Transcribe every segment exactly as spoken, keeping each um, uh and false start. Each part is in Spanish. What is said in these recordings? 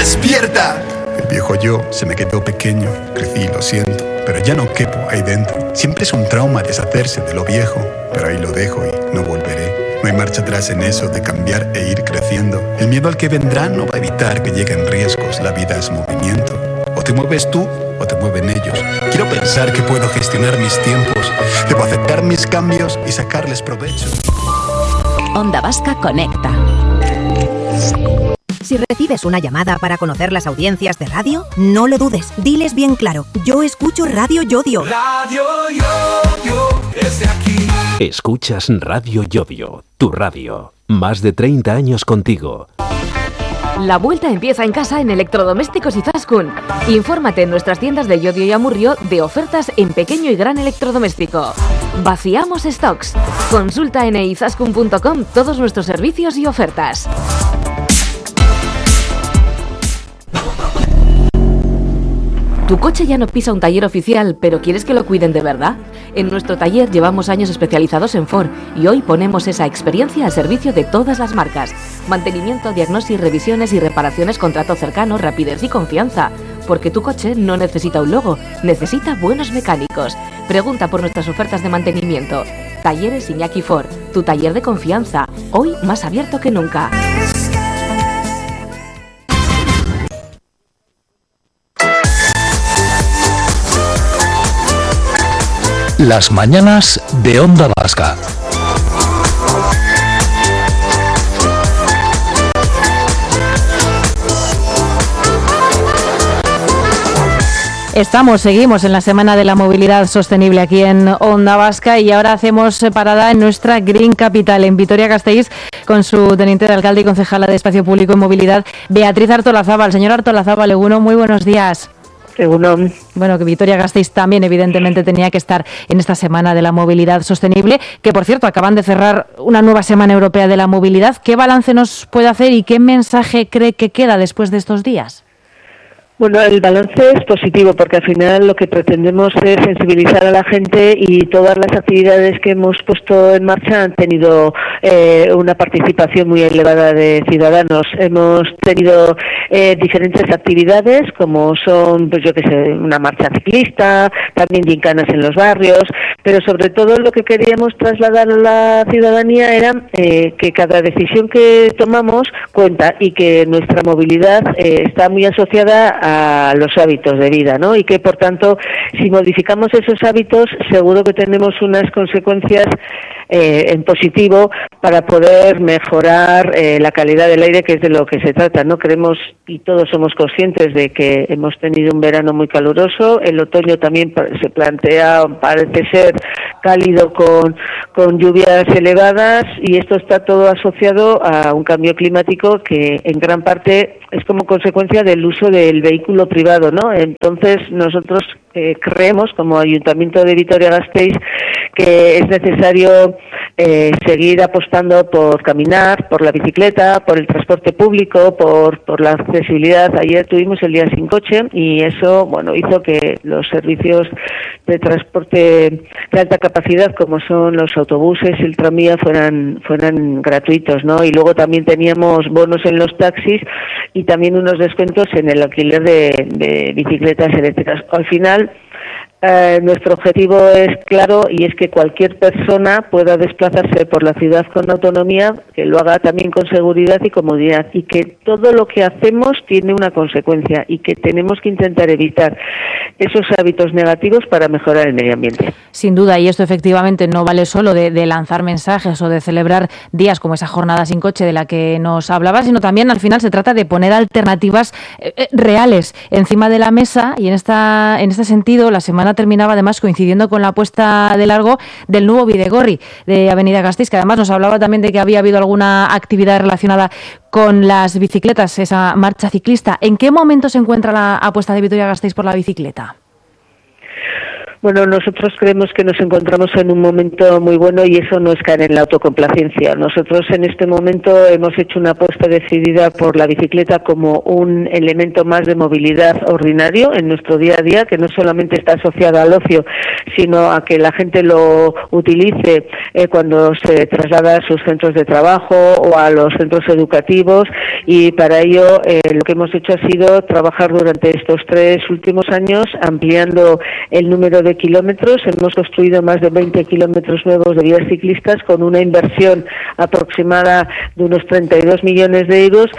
¡Despierta! El viejo yo se me quedó pequeño, crecí, lo siento, pero ya no quepo ahí dentro. Siempre es un trauma deshacerse de lo viejo, pero ahí lo dejo y no volveré. No hay marcha atrás en eso de cambiar e ir creciendo. El miedo al que vendrá no va a evitar que lleguen riesgos, la vida es movimiento. O te mueves tú o te mueven ellos. Quiero pensar que puedo gestionar mis tiempos, debo aceptar mis cambios y sacarles provecho. Onda Vasca Conecta. Si recibes una llamada para conocer las audiencias de radio, no lo dudes. Diles bien claro, yo escucho Radio Llodio. Radio Llodio es de aquí. Escuchas Radio Llodio, tu radio. Más de treinta años contigo. La vuelta empieza en casa en Electrodomésticos Izaskun. Infórmate en nuestras tiendas de Llodio y Amurrio de ofertas en pequeño y gran electrodoméstico. Vaciamos stocks. Consulta en izaskun punto com todos nuestros servicios y ofertas. ¿Tu coche ya no pisa un taller oficial, pero quieres que lo cuiden de verdad? En nuestro taller llevamos años especializados en Ford y hoy ponemos esa experiencia al servicio de todas las marcas. Mantenimiento, diagnosis, revisiones y reparaciones con trato cercano, rapidez y confianza. Porque tu coche no necesita un logo, necesita buenos mecánicos. Pregunta por nuestras ofertas de mantenimiento. Talleres Iñaki Ford, tu taller de confianza, hoy más abierto que nunca. Las mañanas de Onda Vasca. Estamos, seguimos en la Semana de la Movilidad Sostenible aquí en Onda Vasca y ahora hacemos parada en nuestra Green Capital, en Vitoria-Gasteiz, con su teniente de alcalde y concejala de Espacio Público y Movilidad, Beatriz Artolazábal. Señora Artolazábal, Eguno, muy buenos días. Egunon. Bueno, que Vitoria-Gasteiz también evidentemente tenía que estar en esta Semana de la Movilidad Sostenible, que por cierto acaban de cerrar una nueva Semana Europea de la Movilidad. ¿Qué balance nos puede hacer y qué mensaje cree que queda después de estos días? Bueno, el balance es positivo porque al final lo que pretendemos es sensibilizar a la gente y todas las actividades que hemos puesto en marcha han tenido eh, una participación muy elevada de ciudadanos. Hemos tenido eh, diferentes actividades como son, pues yo que sé, una marcha ciclista, también gincanas en los barrios, pero sobre todo lo que queríamos trasladar a la ciudadanía era eh, que cada decisión que tomamos cuenta y que nuestra movilidad eh, está muy asociada a a los hábitos de vida, ¿no? Y que, por tanto, si modificamos esos hábitos, seguro que tenemos unas consecuencias eh, en positivo para poder mejorar eh, la calidad del aire, que es de lo que se trata, ¿no? Creemos, y todos somos conscientes de que hemos tenido un verano muy caluroso, el otoño también se plantea, parece ser cálido con, con lluvias elevadas, y esto está todo asociado a un cambio climático que en gran parte es como consecuencia del uso del vehículo privado, ¿no? Entonces nosotros eh, creemos, como Ayuntamiento de Vitoria-Gasteiz, que es necesario eh, seguir apostando por caminar, por la bicicleta, por el transporte público, por, por la accesibilidad. Ayer tuvimos el día sin coche y eso, bueno, hizo que los servicios de transporte de alta capacidad, como son los autobuses y el tranvía, fueran fueran gratuitos, ¿no? Y luego también teníamos bonos en los taxis y también unos descuentos en el alquiler de, de bicicletas eléctricas. Al final, Eh, nuestro objetivo es claro, y es que cualquier persona pueda desplazarse por la ciudad con autonomía, que lo haga también con seguridad y comodidad, y que todo lo que hacemos tiene una consecuencia y que tenemos que intentar evitar esos hábitos negativos para mejorar el medio ambiente. Sin duda, y esto efectivamente no vale solo de, de lanzar mensajes o de celebrar días como esa jornada sin coche de la que nos hablaba, sino también al final se trata de poner alternativas eh, reales encima de la mesa, y en esta en este sentido la semana terminaba además coincidiendo con la puesta de largo del nuevo Bidegorri de Avenida Gasteiz, que además nos hablaba también de que había habido alguna actividad relacionada con las bicicletas, esa marcha ciclista. ¿En qué momento se encuentra la apuesta de Vitoria-Gasteiz por la bicicleta? Bueno, nosotros creemos que nos encontramos en un momento muy bueno y eso no es caer en la autocomplacencia. Nosotros en este momento hemos hecho una apuesta decidida por la bicicleta como un elemento más de movilidad ordinario en nuestro día a día, que no solamente está asociado al ocio, sino a que la gente lo utilice eh, cuando se traslada a sus centros de trabajo o a los centros educativos, y para ello eh, lo que hemos hecho ha sido trabajar durante estos tres últimos años ampliando el número de kilómetros. Hemos construido más de veinte kilómetros nuevos de vías ciclistas con una inversión aproximada de unos treinta y dos millones de euros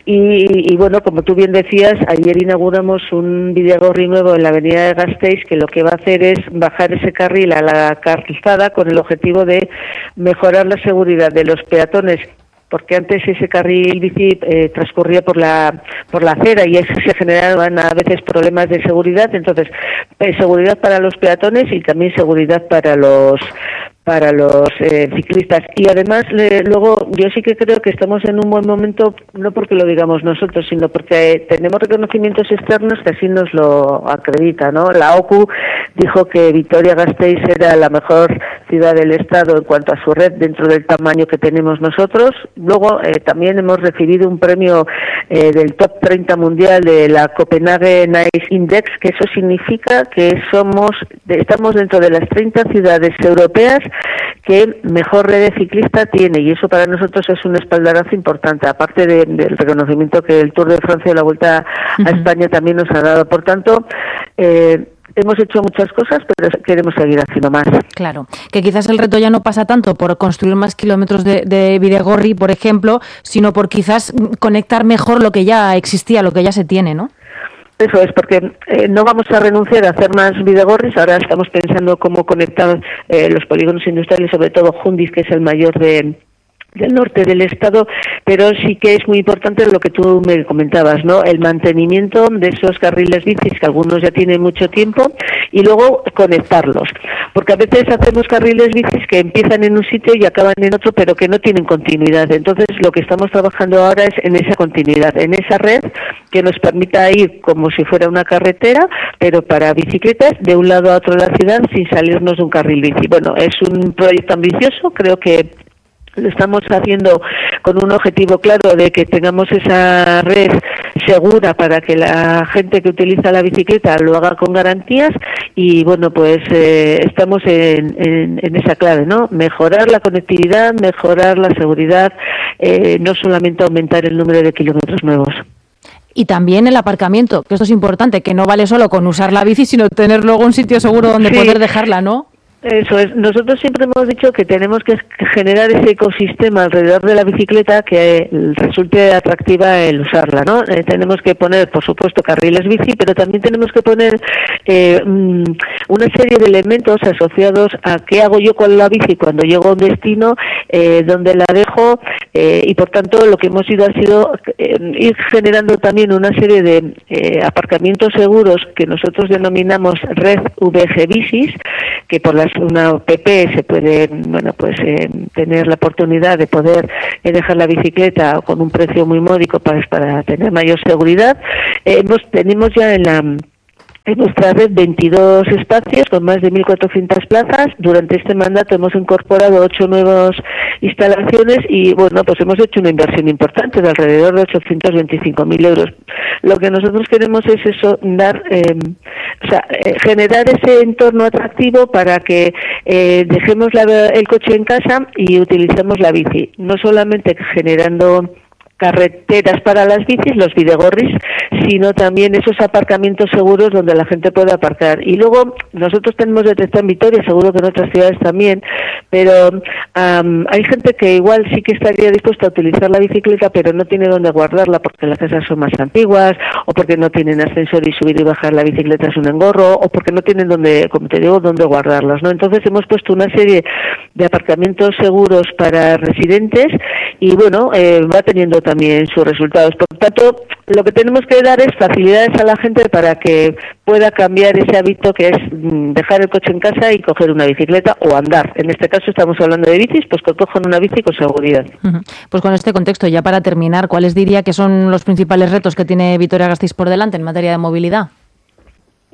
y, y bueno, como tú bien decías, ayer inauguramos un Bidegorri nuevo en la avenida de Gasteiz que lo que va a hacer es bajar ese carril a la calzada con el objetivo de mejorar la seguridad de los peatones, porque antes ese carril bici eh, transcurría por la por la acera y se generaban a veces problemas de seguridad. Entonces, eh, seguridad para los peatones y también seguridad para los para los eh, ciclistas. Y además, le, luego, yo sí que creo que estamos en un buen momento, no porque lo digamos nosotros, sino porque eh, tenemos reconocimientos externos que así nos lo acredita, ¿no? La O C U dijo que Vitoria-Gasteiz era la mejor ciudad del Estado en cuanto a su red dentro del tamaño que tenemos nosotros. Luego, eh, también hemos recibido un premio eh, del top treinta mundial de la Copenhagen Nice Index, que eso significa que somos estamos dentro de las treinta ciudades europeas que mejor red ciclista tiene, y eso para nosotros es un espaldarazo importante, aparte de, del reconocimiento que el Tour de Francia y la Vuelta uh-huh. a España también nos ha dado. Por tanto, eh, hemos hecho muchas cosas, pero queremos seguir haciendo más. Claro, que quizás el reto ya no pasa tanto por construir más kilómetros de, de Bidegorri, por ejemplo, sino por quizás conectar mejor lo que ya existía, lo que ya se tiene, ¿no? Eso es, porque eh, no vamos a renunciar a hacer más Bidegorris. Ahora estamos pensando cómo conectar eh, los polígonos industriales, sobre todo Jundiz, que es el mayor de del norte del estado, pero sí que es muy importante lo que tú me comentabas, ¿no? El mantenimiento de esos carriles bicis, que algunos ya tienen mucho tiempo, y luego conectarlos, porque a veces hacemos carriles bicis que empiezan en un sitio y acaban en otro, pero que no tienen continuidad. Entonces, lo que estamos trabajando ahora es en esa continuidad, en esa red que nos permita ir como si fuera una carretera, pero para bicicletas, de un lado a otro de la ciudad, sin salirnos de un carril bici. Bueno, es un proyecto ambicioso, creo que lo estamos haciendo con un objetivo claro de que tengamos esa red segura para que la gente que utiliza la bicicleta lo haga con garantías, y bueno, pues eh, estamos en, en, en esa clave, ¿no? Mejorar la conectividad, mejorar la seguridad, eh, no solamente aumentar el número de kilómetros nuevos. Y también el aparcamiento, que esto es importante, que no vale solo con usar la bici, sino tener luego un sitio seguro donde sí. poder dejarla, ¿no? Eso es. Nosotros siempre hemos dicho que tenemos que generar ese ecosistema alrededor de la bicicleta que resulte atractiva el usarla, ¿no? Eh, tenemos que poner, por supuesto, carriles bici, pero también tenemos que poner eh, una serie de elementos asociados a qué hago yo con la bici cuando llego a un destino, eh, dónde la dejo, eh, y por tanto lo que hemos ido ha sido eh, ir generando también una serie de eh, aparcamientos seguros que nosotros denominamos Red V G Bicis, que por las una app se puede, bueno, pues eh, tener la oportunidad de poder eh, dejar la bicicleta con un precio muy módico para, para tener mayor seguridad. Eh, hemos, tenemos ya en la En nuestra red veintidós espacios con más de mil cuatrocientas plazas. Durante este mandato hemos incorporado ocho nuevas instalaciones y, bueno, pues hemos hecho una inversión importante de alrededor de ochocientos veinticinco mil euros. Lo que nosotros queremos es eso, dar, eh, o sea, eh, generar ese entorno atractivo para que eh, dejemos la, el coche en casa y utilicemos la bici, no solamente generando carreteras para las bicis, los bidegorris, sino también esos aparcamientos seguros donde la gente puede aparcar. Y luego nosotros tenemos detectado en Vitoria, seguro que en otras ciudades también, pero um, hay gente que igual sí que estaría dispuesta a utilizar la bicicleta, pero no tiene dónde guardarla porque las casas son más antiguas, o porque no tienen ascensor y subir y bajar la bicicleta es un engorro, o porque no tienen donde, como te digo, dónde guardarlas, ¿no? Entonces hemos puesto una serie de aparcamientos seguros para residentes y, bueno, eh, va teniendo también sus resultados. Por tanto, lo que tenemos que dar es facilidades a la gente para que pueda cambiar ese hábito que es dejar el coche en casa y coger una bicicleta o andar. En este caso estamos hablando de bicis, pues que cojan una bici con seguridad. Uh-huh. Pues con este contexto, ya para terminar, ¿cuáles diría que son los principales retos que tiene Vitoria-Gasteiz por delante en materia de movilidad?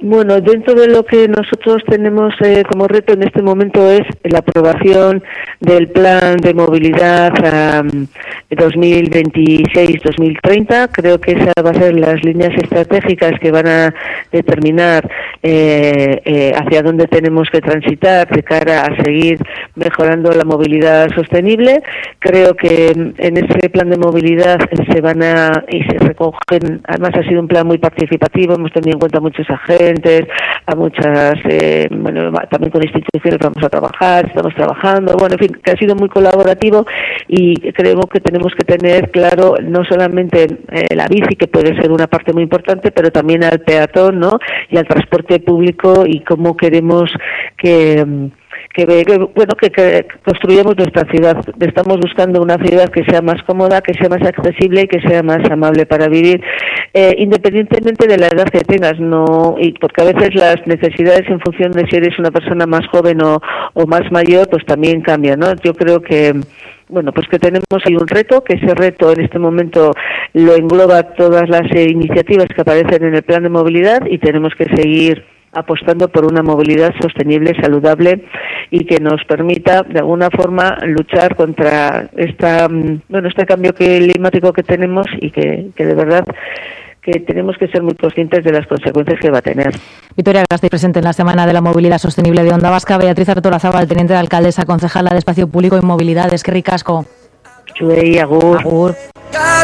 Bueno, dentro de lo que nosotros tenemos eh, como reto en este momento es la aprobación del plan de movilidad um, dos mil veintiséis dos mil treinta. Creo que esas van a ser las líneas estratégicas que van a determinar eh, eh, hacia dónde tenemos que transitar de cara a seguir mejorando la movilidad sostenible. Creo que en ese plan de movilidad se van a y se recogen, además ha sido un plan muy participativo, hemos tenido en cuenta muchos agentes, a muchas, eh, bueno, también con instituciones vamos a trabajar, estamos trabajando, bueno, en fin, que ha sido muy colaborativo y creo que tenemos que tener claro no solamente eh, la bici, que puede ser una parte muy importante, pero también al peatón, ¿no? Y al transporte público y cómo queremos que... Que, que bueno que, que construyamos nuestra ciudad. Estamos buscando una ciudad que sea más cómoda, que sea más accesible y que sea más amable para vivir, eh, independientemente de la edad que tengas, no, y porque a veces las necesidades en función de si eres una persona más joven o, o más mayor, pues también cambian, ¿no? Yo creo que bueno, pues que tenemos ahí un reto, que ese reto en este momento lo engloba todas las eh, iniciativas que aparecen en el plan de movilidad y tenemos que seguir apostando por una movilidad sostenible, saludable y que nos permita de alguna forma luchar contra esta bueno este cambio climático que tenemos y que, que de verdad que tenemos que ser muy conscientes de las consecuencias que va a tener. Vitoria Gasteiz, presente en la Semana de la Movilidad Sostenible de Onda Vasca. Beatriz Artolazabal, teniente de alcaldesa, concejala de Espacio Público y Movilidad. Eskerrik asko. Chuei, agur. Agur.